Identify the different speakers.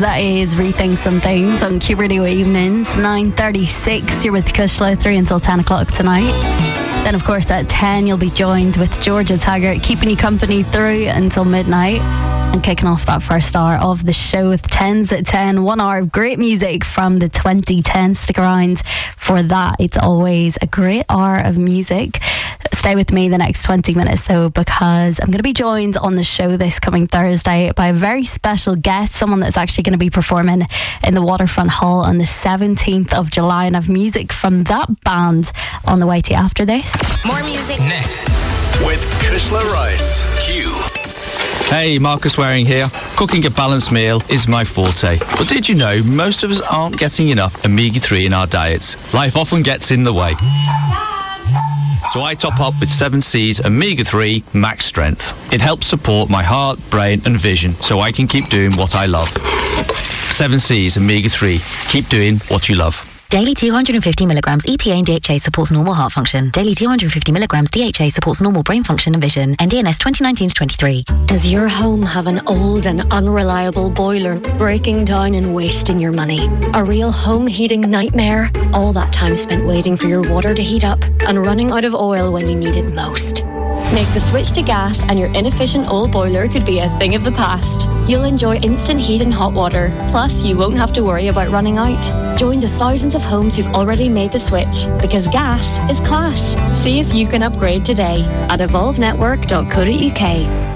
Speaker 1: That is Rethink Some Things on Q Radio Evenings. 9:36, you're with Kushla, 3 until 10 o'clock tonight. Then, of course, at 10, you'll be joined with Georgia Taggart, keeping you company through until midnight. And kicking off that first hour of the show with 10s at 10, 1 hour of great music from the 2010s. Stick around for that. It's always a great hour of music. Stay with me the next 20 minutes though, because I'm going to be joined on the show this coming Thursday by a very special guest, someone that's actually going to be performing in the Waterfront Hall on the 17th of July, and I have music from that band on the way to you after this.
Speaker 2: More music
Speaker 3: next with Kushla Rice. Q.
Speaker 4: Hey, Marcus Waring here. Cooking a balanced meal is my forte. But did you know most of us aren't getting enough omega-3 in our diets? Life often gets in the way. So I top up with 7C's Omega-3 Max Strength. It helps support my heart, brain and vision so I can keep doing what I love. 7C's Omega-3. Keep doing what you love.
Speaker 5: Daily 250 milligrams EPA and DHA supports normal heart function. Daily 250 milligrams DHA supports normal brain function and vision. NDNS 2019-23.
Speaker 6: Does your home have an old and unreliable boiler breaking down and wasting your money? A real home heating nightmare? All that time spent waiting for your water to heat up and running out of oil when you need it most. Make the switch to gas and your inefficient old boiler could be a thing of the past. You'll enjoy instant heat and hot water, plus you won't have to worry about running out. Join the thousands of homes who've already made the switch, because gas is class. See if you can upgrade today at evolvenetwork.co.uk.